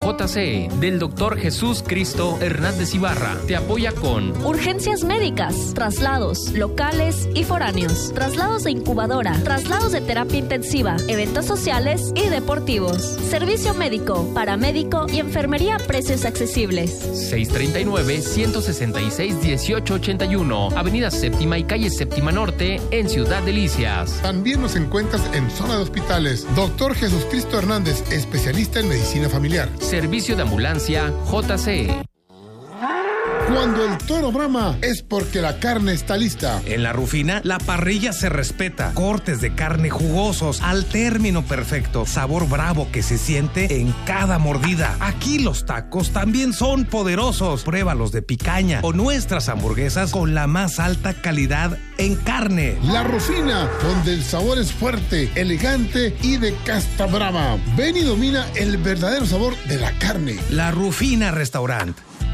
JC del Dr. Jesús Cristo Hernández Ibarra te apoya con urgencias médicas, traslados locales y foráneos, traslados de incubadora, traslados de terapia intensiva, eventos sociales y deportivos, servicio médico, paramédico y enfermería a precios accesibles. 639-166-1881, Avenida Séptima y Calle Séptima Norte, en Ciudad Delicias. También nos encuentras en zona de hospitales. Dr. Jesús Cristo Hernández, especialista en medicina familiar. Servicio de ambulancia JC. Cuando el toro brama es porque la carne está lista. En La Rufina, la parrilla se respeta. Cortes de carne jugosos al término perfecto. Sabor bravo que se siente en cada mordida. Aquí los tacos también son poderosos. Pruébalos de picaña o nuestras hamburguesas con la más alta calidad en carne. La Rufina, donde el sabor es fuerte, elegante y de casta brava. Ven y domina el verdadero sabor de la carne. La Rufina Restaurant.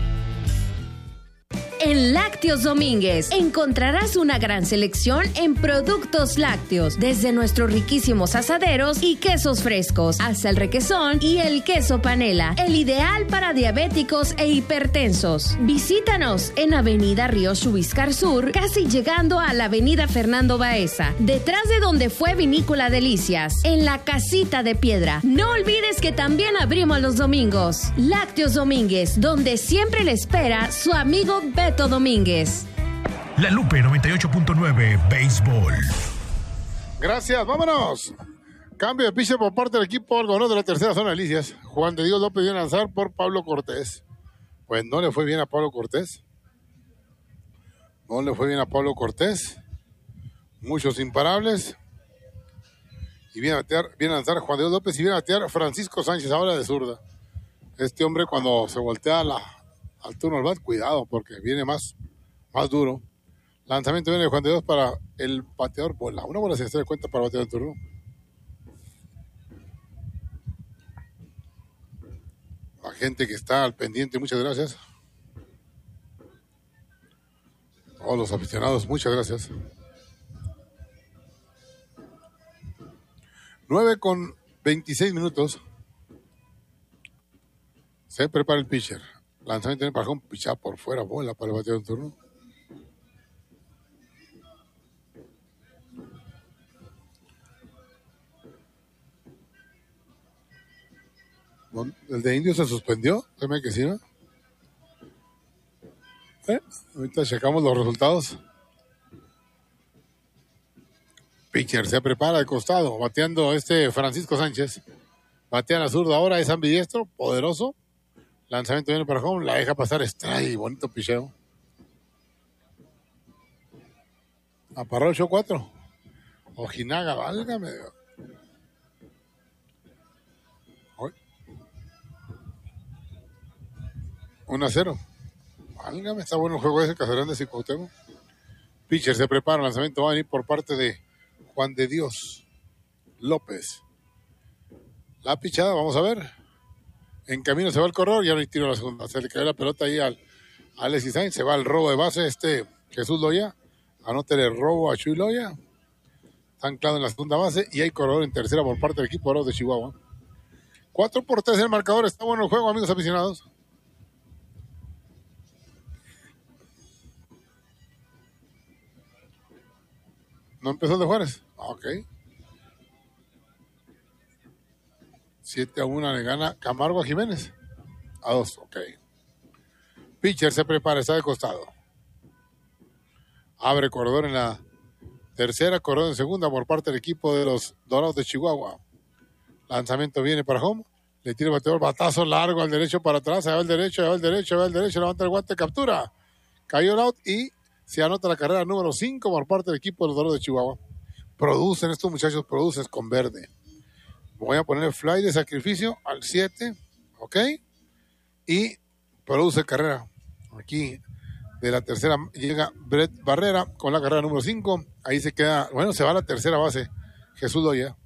En Lácteos Domínguez encontrarás una gran selección en productos lácteos, desde nuestros riquísimos asaderos y quesos frescos, hasta el requesón y el queso panela, el ideal para diabéticos e hipertensos. Visítanos en Avenida Río Xubiscar Sur, casi llegando a la Avenida Fernando Baeza, detrás de donde fue Vinícola Delicias, en la Casita de Piedra. No olvides que también abrimos los domingos. Lácteos Domínguez, donde siempre le espera su amigo Beto Domínguez. La Lupe 98.9 Béisbol. Gracias, vámonos. Cambio de pitcher por parte del equipo algodonero de la tercera zona de Delicias. Juan de Dios López viene a lanzar por Pablo Cortés. Pues no le fue bien a Pablo Cortés. Muchos imparables. Y viene a lanzar Juan de Dios López y viene a batear Francisco Sánchez ahora de zurda. Este hombre cuando se voltea al turno al bat, cuidado, porque viene más duro. Lanzamiento viene de Juan de Dios para el bateador bola. Una bola se da cuenta para el bateador de turno. La gente que está al pendiente, muchas gracias. Todos los aficionados, muchas gracias. 9:26. Se prepara el pitcher. Lanzamiento para un pichado por fuera, bola para el bateador de turno. El de Indios se suspendió, déjame que sí, ¿no? Ahorita checamos los resultados. Pitcher se prepara de costado, bateando Francisco Sánchez. Batea a la zurda ahora, es ambidiestro, poderoso. Lanzamiento viene para home, la deja pasar strike, bonito picheo. Aparró el show 4. Ojinaga, válgame. 1-0. Válgame, está bueno el juego ese, Casagrande y Cuauhtémoc. Pitcher se prepara, el lanzamiento va a venir por parte de Juan de Dios López. La pichada, vamos a ver. En camino se va el corredor, ya no hay tiro a la segunda. Se le cayó la pelota ahí a Alexis Sainz. Se va el robo de base, Jesús Loya. Anótele el robo a Chuy Loya. Está anclado en la segunda base y hay corredor en tercera por parte del equipo de Chihuahua. 4-3 el marcador. Está bueno el juego, amigos aficionados. ¿No empezó el de Juárez? Ok. 7-1 le gana Camargo a Jiménez. 2, ok. Pitcher se prepara, está de costado. Abre corredor en la tercera, corredor en segunda por parte del equipo de los Dorados de Chihuahua. Lanzamiento viene para home. Le tira el bateador, batazo largo al derecho para atrás. Se va al derecho, levanta el guante, captura. Cayó el out y se anota la carrera número 5 por parte del equipo de los Dorados de Chihuahua. Producen estos muchachos, producen con verde. Voy a poner el fly de sacrificio al 7, ¿ok? Y produce carrera. Aquí de la tercera llega Brett Barrera con la carrera número 5. Ahí se queda, se va a la tercera base Jesús Loya.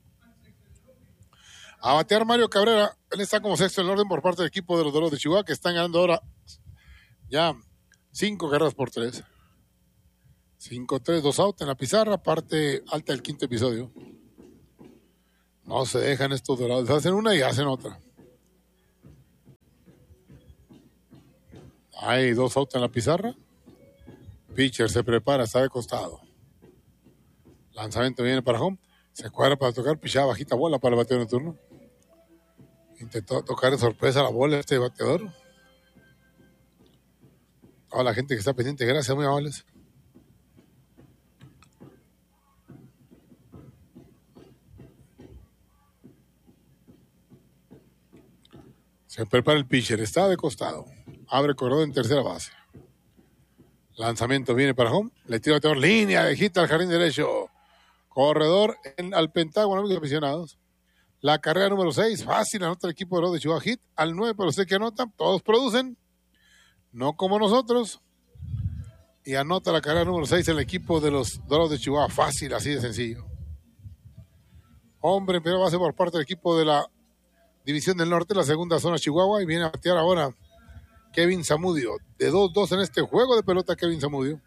A batear Mario Cabrera. Él está como sexto en el orden por parte del equipo de los Dorados de Chihuahua, que están ganando ahora ya 5 carreras por 3. 5-3, 2 out en la pizarra, parte alta del quinto episodio. No se dejan estos Dorados, hacen una y hacen otra. Hay 2 outs en la pizarra. Pitcher se prepara, está de costado. Lanzamiento viene para home. Se cuadra para tocar, pichada bajita bola para el bateador en turno. Intentó tocar de sorpresa la bola este bateador. A la gente que está pendiente, gracias, muy amables. Se prepara el pitcher, está de costado. Abre corredor en tercera base. Lanzamiento viene para home. Le tira el bateador, línea de hit al jardín derecho. Corredor al Pentágono, amigos aficionados. La carrera número 6, fácil, anota el equipo de los de Chihuahua Hit. Al 9, pero sé que anotan, todos producen. No como nosotros. Y anota la carrera número 6 el equipo de los Dorados de Chihuahua. Fácil, así de sencillo. Hombre en primera base por parte del equipo de la División del Norte, la segunda zona Chihuahua. Y viene a batear ahora Kevin Zamudio. De 2-2 en este juego de pelota, Kevin Zamudio.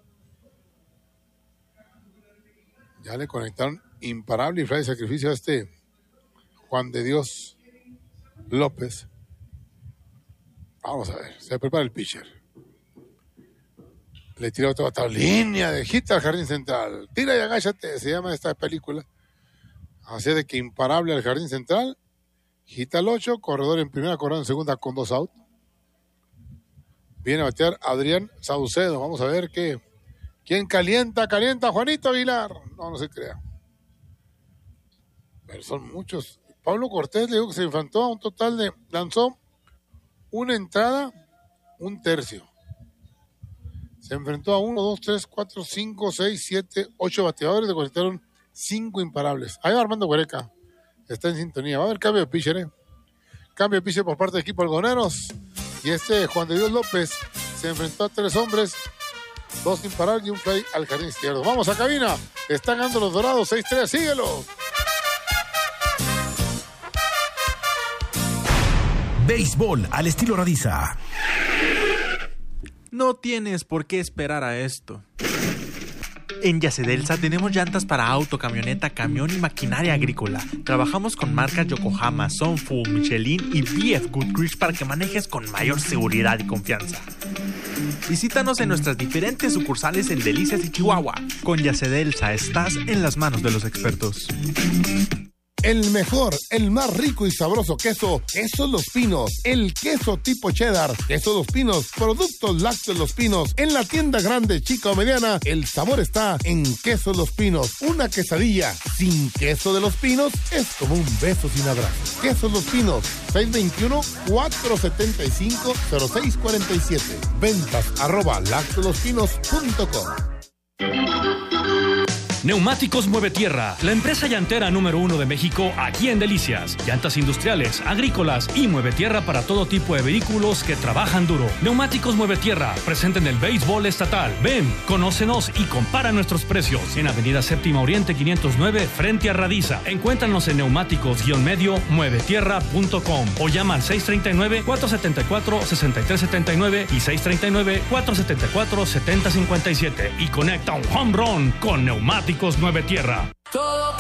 Ya le conectaron imparable y fly de sacrificio a este Juan de Dios López. Vamos a ver, se prepara el pitcher. Le tira otra batada, línea de hit al jardín central. Tira y agáchate, se llama esta película. Así de que imparable al jardín central. Hit al 8, corredor en primera, corredor en segunda con 2 outs. Viene a batear Adrián Saucedo. Vamos a ver quién calienta Juanito Aguilar. No se crea. Pero son muchos. Pablo Cortés le digo que se enfrentó a un total de... Lanzó una entrada, un tercio. Se enfrentó a 1, 2, 3, 4, 5, 6, 7, 8 bateadores. Le conectaron 5 imparables. Ahí va Armando Huereca. Está en sintonía. Va a haber cambio de pitcher, Cambio de pitcher por parte del equipo algoneros. Y Juan de Dios López se enfrentó a 3 hombres. 2 imparables y un fly al jardín izquierdo. Vamos a cabina. Están ganando los Dorados. 6-3. Síguelo. Béisbol al estilo Radiza. No tienes por qué esperar a esto. En Yacedelsa tenemos llantas para auto, camioneta, camión y maquinaria agrícola. Trabajamos con marcas Yokohama, Sunfu, Michelin y BF Goodrich para que manejes con mayor seguridad y confianza. Visítanos en nuestras diferentes sucursales en Delicias y Chihuahua. Con Yacedelsa estás en las manos de los expertos. El mejor, el más rico y sabroso queso, Quesos Los Pinos. El queso tipo cheddar, Quesos Los Pinos, productos lácteos Los Pinos. En la tienda grande, chica o mediana, el sabor está en Quesos Los Pinos. Una quesadilla sin queso de Los Pinos es como un beso sin abrazo. Quesos Los Pinos, 621-475-0647. Ventas @lacteolospinos.com. Neumáticos Mueve Tierra, la empresa llantera número 1 de México aquí en Delicias. Llantas industriales, agrícolas y Mueve Tierra para todo tipo de vehículos que trabajan duro. Neumáticos Mueve Tierra, presente en el béisbol estatal. Ven, conócenos y compara nuestros precios. En Avenida Séptima Oriente 509, frente a Radiza. Encuéntranos en neumáticos-medio muevetierra.com o llama al 639-474-6379 y 639-474-7057 y conecta un home run con Neumáticos Mueve Tierra.